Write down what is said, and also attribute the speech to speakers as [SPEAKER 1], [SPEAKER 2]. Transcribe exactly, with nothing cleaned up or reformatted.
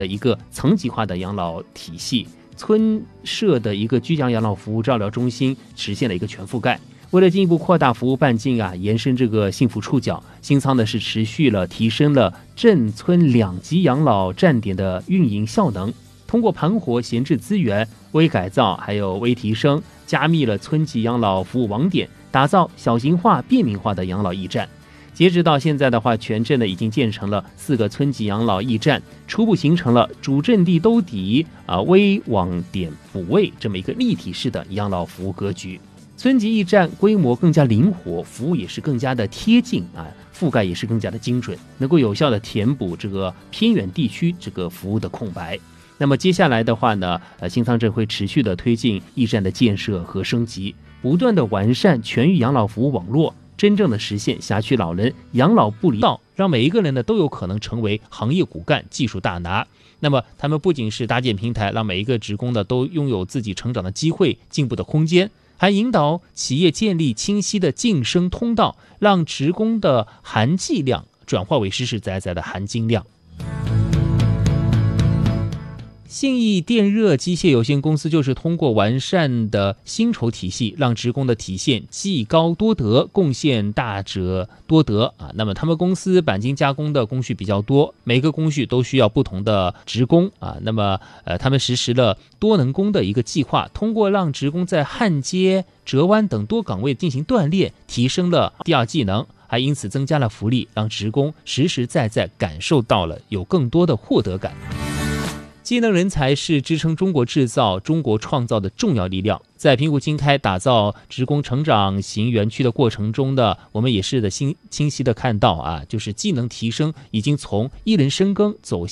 [SPEAKER 1] 的一个层级化的养老体系，村社的一个居家养老服务照料中心实现了一个全覆盖。为了进一步扩大服务半径啊，延伸这个幸福触角，新仓呢是持续了提升了镇村两级养老站点的运营效能，通过盘活闲置资源、微改造还有微提升，加密了村级养老服务网点，打造小型化、便民化的养老驿站。截止到现在的话，全镇呢已经建成了四个村级养老驿站，初步形成了主阵地兜底啊、微网点补位这么一个立体式的养老服务格局。村级驿站规模更加灵活，服务也是更加的贴近啊，覆盖也是更加的精准，能够有效的填补这个偏远地区这个服务的空白。那么接下来的话呢，呃，新仓镇会持续的推进驿站的建设和升级，不断的完善全域养老服务网络，真正的实现辖区老人养老不离道，让每一个人呢都有可能成为行业骨干、技术大拿。那么他们不仅是搭建平台，让每一个职工呢都拥有自己成长的机会、进步的空间，还引导企业建立清晰的晋升通道，让职工的含计量转化为实实在在的含金量。信义电热机械有限公司就是通过完善的薪酬体系，让职工的体现技高多得，贡献大者多得啊。那么他们公司钣金加工的工序比较多，每个工序都需要不同的职工啊。那么呃，他们实施了多能工的一个计划，通过让职工在焊接、折弯等多岗位进行锻炼，提升了第二技能，还因此增加了福利，让职工实实在在感受到了有更多的获得感。技能人才是支撑中国制造、中国创造的重要力量。在平谷经开打造职工成长型园区的过程中呢，我们也是的清清晰的看到啊，就是技能提升已经从一人深耕走向